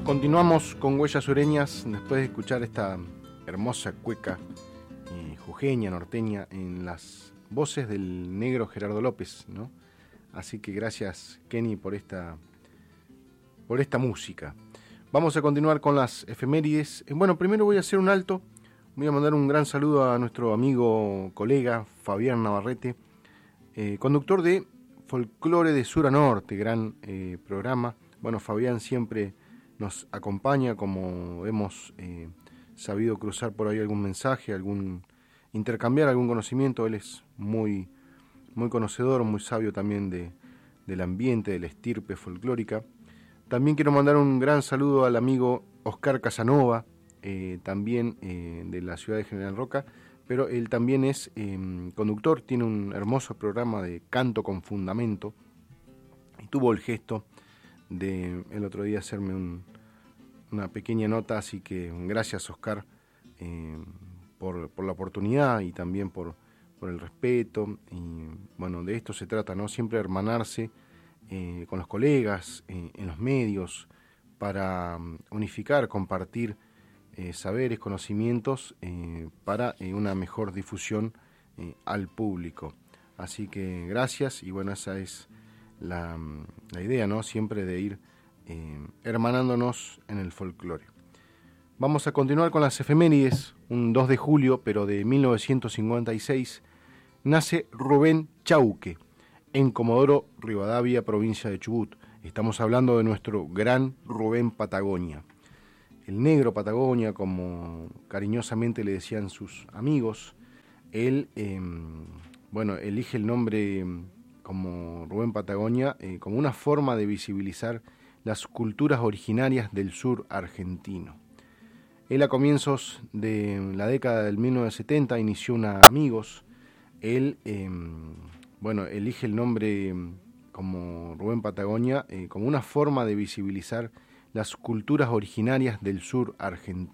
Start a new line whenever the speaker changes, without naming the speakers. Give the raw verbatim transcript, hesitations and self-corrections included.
Continuamos con Huellas Sureñas después de escuchar esta hermosa cueca eh, jujeña, norteña, en las voces del negro Gerardo López, ¿no? Así que gracias, Kenny, por esta, por esta música. Vamos a continuar con las efemérides. Bueno, primero voy a hacer un alto. Voy a mandar un gran saludo a nuestro amigo, colega, Fabián Navarrete, eh, conductor de Folclore de Sur a Norte, gran eh, programa. Bueno, Fabián siempre nos acompaña, como hemos eh, sabido cruzar por ahí algún mensaje, algún intercambiar algún conocimiento. Él es muy, muy conocedor, muy sabio también de, del ambiente, de la estirpe folclórica. También quiero mandar un gran saludo al amigo Oscar Casanova, eh, también eh, de la ciudad de General Roca, pero él también es eh, conductor, tiene un hermoso programa de canto con fundamento, y tuvo el gesto de el otro día hacerme un, una pequeña nota, así que gracias, Oscar, eh, por, por la oportunidad y también por, por el respeto. Y bueno, de esto se trata, ¿no? Siempre hermanarse eh, con los colegas, eh, en los medios, para um, unificar, compartir eh, saberes, conocimientos, eh, para eh, una mejor difusión eh, al público. Así que gracias, y bueno, esa es La, la idea, ¿no? Siempre de ir eh, hermanándonos en el folclore. Vamos a continuar con las efemérides. Un dos de julio, pero de mil novecientos cincuenta y seis, nace Rubén Chauque, en Comodoro Rivadavia, provincia de Chubut. Estamos hablando de nuestro gran Rubén Patagonia. El negro Patagonia, como cariñosamente le decían sus amigos. Él, eh, bueno, elige el nombre como Rubén Patagonia, eh, como una forma de visibilizar las culturas originarias del sur argentino. Él, a comienzos de la década del mil novecientos setenta, inició una Amigos. Él, eh, bueno, elige el nombre como Rubén Patagonia, eh, como una forma de visibilizar las culturas originarias del sur argentino.